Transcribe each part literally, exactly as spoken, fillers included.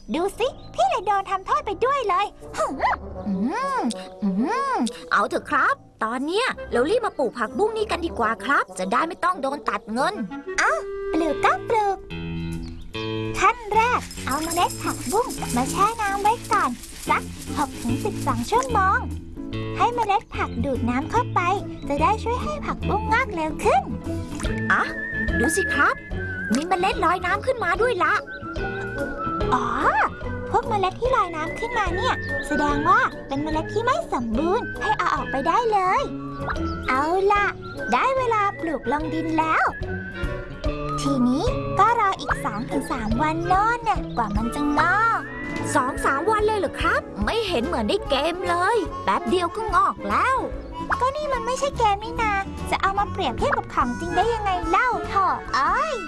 ดูสิพี่เลยโดนทำโทษไปด้วยเลยอืมอืมเอาเถอะครับตอนเนี้ยเรารีบมาปลูกผักบุ้งนี่กันดีกว่าครับจะได้ไม่ต้องโดนตัดเงินเอ้าปลูกก็ปลูกขั้นแรกเอาเมล็ดผักบุ้งมาแช่น้ำไว้ก่อนสัก หกถึงสิบสอง ชั่วโมงให้เมล็ดผักดูดน้ำเข้าไปจะได้ช่วยให้ผักบุ้งงอกเร็วขึ้นอ่ะดูสิครับมีเมล็ดลอยน้ำขึ้นมาด้วยละอ๋อพวกเมล็ดที่ลอยน้ำขึ้นมาเนี่ยแสดงว่าเป็นเมล็ดที่ไม่สมบูรณ์ให้เอาออกไปได้เลยเอาล่ะได้เวลาปลูกลงดินแล้วทีนี้ก็รออีก สองถึงสาม วันโน่นเนี่ยกว่ามันจะงอกสองสามวันเลยเหรอครับไม่เห็นเหมือนในเกมเลยแป๊บเดียวก็งอกแล้วก็นี่มันไม่ใช่เกมนี่นาจะเอามาเปรียบเทียบกับของจริงได้ยังไงเล่าโถ่เอ้ย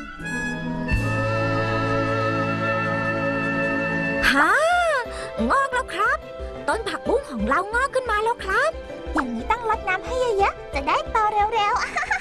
ฮ่างอกแล้วครับต้นผักบุ้งของเรางอกขึ้นมาแล้วครับอย่างนี้ต้องรดน้ำให้เยอะๆจะได้โตเร็วๆ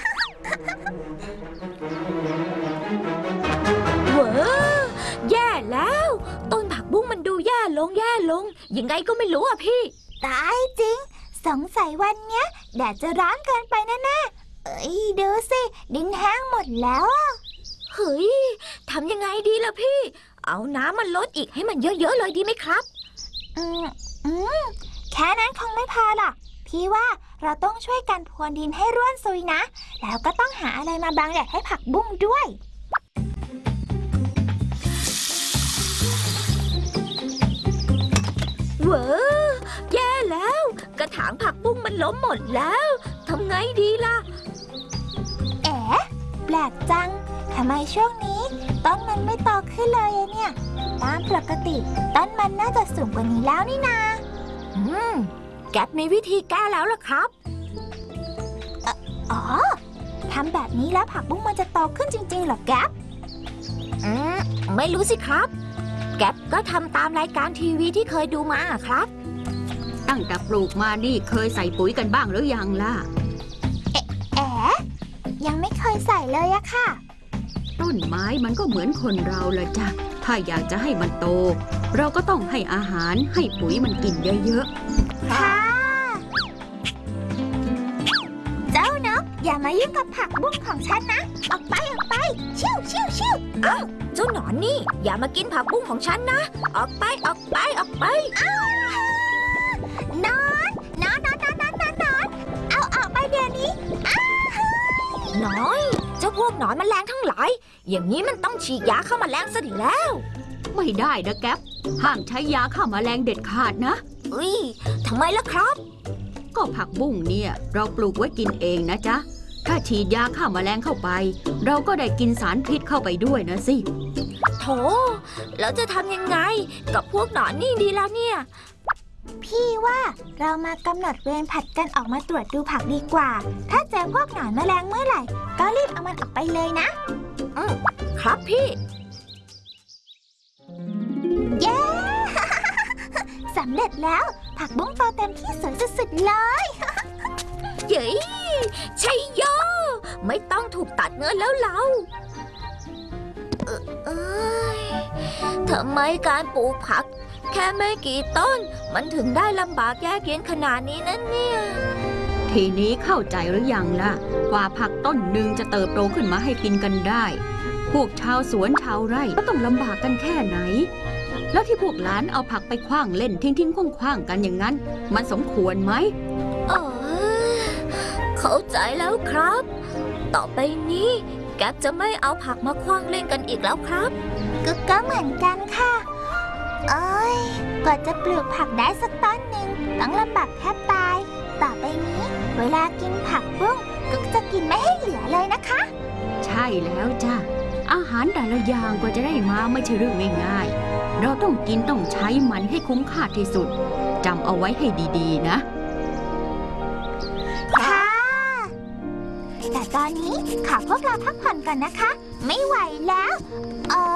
เว้อแย่แล้วต้นผักบุ้งมันดูแย่ลงแย่ลงยังไงก็ไม่รู้อ่ะพี่ตายจริงสงสัยวันเนี้ยแดดจะร้อนเกินไปแน่ๆเอ้ยดูสิดินแห้งหมดแล้วเฮ้ยทำยังไงดีล่ะพี่เอาน้ำมันลดอีกให้มันเยอะๆเลยดีไหมครับอืมอืมแค่นั้นคงไม่พอหรอกพี่ว่าเราต้องช่วยกันพรวนดินให้ร่วนซุยนะแล้วก็ต้องหาอะไรมาบังแดดให้ผักบุ้งด้วยเว้อแย่แล้วกระถางผักบุ้งมันล้มหมดแล้วทำไงดีล่ะเอ๋แปลกจังทำไมช่วงนี้ต้นมันไม่โตขึ้นเลยเนี่ยตามปกติต้นมันน่าจะสูงกว่านี้แล้วนี่นาอืมแก๊ปมีวิธีแก้แล้วล่ะครับอ๋อทำแบบนี้แล้วผักบุ้งมันจะโตขึ้นจริงๆหรอแก๊ปอืมไม่รู้สิครับแก๊ปก็ทำตามรายการทีวีที่เคยดูมาครับตั้งแต่ปลูกมานี่เคยใส่ปุ๋ยกันบ้างหรือยังล่ะเอ๊ะแอ๋ยังไม่เคยใส่เลยอะค่ะต้นไม้มันก็เหมือนคนเราละจ้ะถ้าอยากจะให้มันโตเราก็ต้องให้อาหารให้ปุ๋ยมันกินเยอะๆค่ะเจ้านกอย่ามายุ่งกับผักบุ้งของฉันนะออกไปออกไปชิวชิวชิวเอ้าเจ้าหนอนนี่อย่ามากินผักบุ้งของฉันนะออกไปออกไปออกไปนอนนอนนอนนอนนอนนอนเอาออกไปเดี๋ยวนี้น้อยเจ้าพวกหนอนแมลงทั้งหลายอย่างนี้มันต้องฉีดยาฆ่าแมลงซะดิแล้วไม่ได้นะแก๊ปห้ามใช้ยาฆ่าแมลงเด็ดขาดนะอุ้ยทำไมล่ะครับก็ผักบุ้งเนี่ยเราปลูกไว้กินเองนะจ๊ะถ้าฉีดยาฆ่าแมลงเข้าไปเราก็ได้กินสารพิษเข้าไปด้วยนะสิโถแล้วจะทำยังไงกับพวกหนอนนี่ดีแล้วเนี่ยพี่ว่าเรามากำหนดเวรผัดกันออกมาตรวจดูผักดีกว่าถ้าเจอพวกหนอนแมลงเมื่อไหร่ก็รีบเอามันออกไปเลยนะอืมครับพี่เย้ สำเร็จแล้วผักบุ้งโตเต็มที่สวยสุดๆเลยเย้ชัยโยไม่ต้องถูกตัดเงินแล้วเราเออเอ้ยทำไมการปลูกผักแค่ไม่กี่ต้นมันถึงได้ลำบากยากเย็นขนาดนี้นั่นเนี่ยทีนี้เข้าใจหรือยังล่ะกว่าผักต้นหนึ่งจะเติบโตขึ้นมาให้กินกันได้พวกชาวสวนชาวไร่ก็ต้องลำบากกันแค่ไหนแล้วที่พวกหลานเอาผักไปขว้างเล่นทิ้งทิ้งขว้างขว้างกันอย่างนั้นมันสมควรไหมเออเข้าใจแล้วครับต่อไปนี้แก๊ปจะไม่เอาผักมาขว้างเล่นกันอีกแล้วครับก็ก็เหมือนกันค่ะเอ้ยกว่าจะปลูกผักได้สักต้นหนึ่งต้องลำบากแทบตายต่อไปนี้เวลากินผักบุ้งก็จะกินไม่ให้เหลือเลยนะคะใช่แล้วจ้ะอาหารแต่ละอย่างกว่าจะได้มาไม่ใช่เรื่องง่ายๆเราต้องกินต้องใช้มันให้คุ้มค่าที่สุดจำเอาไว้ให้ดีๆนะค่ะแต่ตอนนี้ขอพวกเราพักผ่อนก่อนนะคะไม่ไหวแล้วเออ